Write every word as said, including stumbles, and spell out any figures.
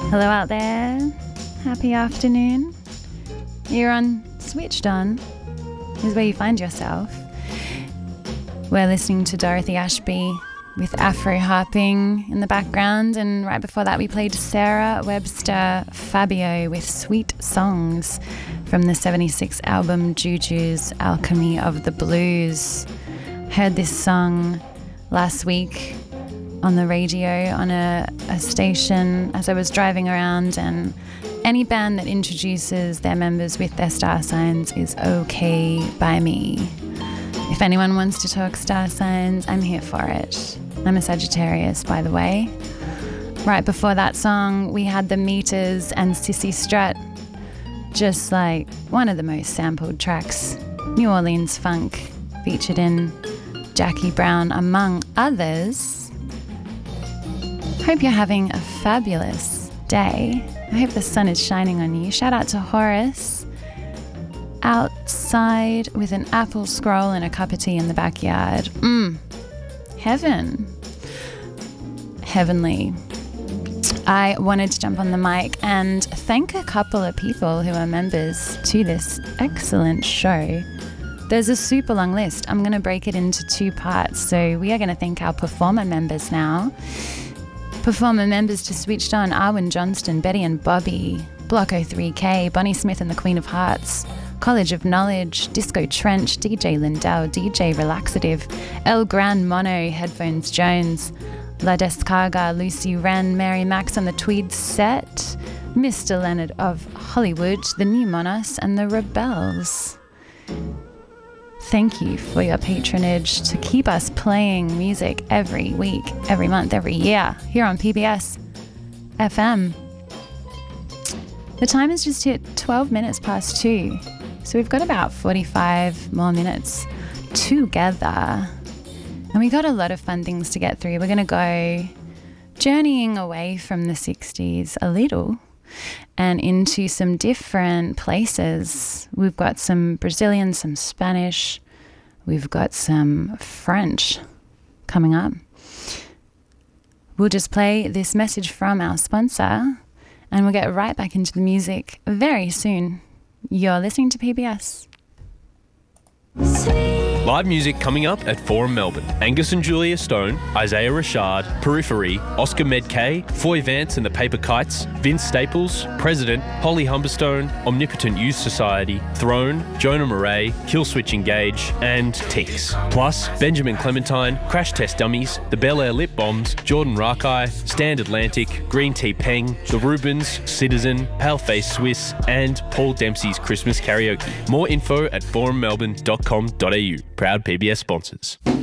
Hello out there. Happy afternoon. You're on Switched On, is where you find yourself. We're listening to Dorothy Ashby with Afro harping in the background, and right before that we played Sarah Webster Fabio with Sweet Songs from the seventy-six album Juju's Alchemy of the Blues. Heard this song last week on the radio on a, a station as I was driving around, and any band that introduces their members with their star signs is okay by me. If anyone wants to talk star signs, I'm here for it. I'm a Sagittarius, by the way. Right before that song, we had the Meters and Sissy Strut, just like one of the most sampled tracks. New Orleans funk, featured in Jackie Brown, among others. Hope you're having a fabulous day. I hope the sun is shining on you. Shout out to Horace, outside with an apple scroll and a cup of tea in the backyard. Mmm, heaven. Heavenly. I wanted to jump on the mic and thank a couple of people who are members to this excellent show. There's a super long list. I'm going to break it into two parts. So we are going to thank our performer members now. Performer members to Switched On: Arwen Johnston, Betty and Bobby, Block oh three K, Bonnie Smith and the Queen of Hearts, College of Knowledge, Disco Trench, D J Lindell, D J Relaxative, El Gran Mono, Headphones Jones, La Descarga, Lucy Wren, Mary Max on the Tweed Set, Mister Leonard of Hollywood, the New Monos and the Rebels. Thank you for your patronage to keep us playing music every week, every month, every year here on P B S F M. The time has just hit twelve minutes past two, so we've got about forty-five more minutes together. And we got a lot of fun things to get through. We're going to go journeying away from the sixties a little and into some different places. We've got some Brazilian, some Spanish, we've got some French coming up. We'll just play this message from our sponsor and we'll get right back into the music very soon. You're listening to P B S. Sweet. Live music coming up at Forum Melbourne. Angus and Julia Stone, Isaiah Rashad, Periphery, Oscar Medkay, Foy Vance and the Paper Kites, Vince Staples, President, Holly Humberstone, Omnipotent Youth Society, Throne, Jonah Murray, Killswitch Engage, and Tix. Plus, Benjamin Clementine, Crash Test Dummies, The Bel Air Lip Bombs, Jordan Rakai, Stand Atlantic, Green Tea Peng, The Rubens, Citizen, Paleface Swiss, and Paul Dempsey's Christmas Karaoke. More info at forum melbourne dot com dot a u. Proud P B S sponsors.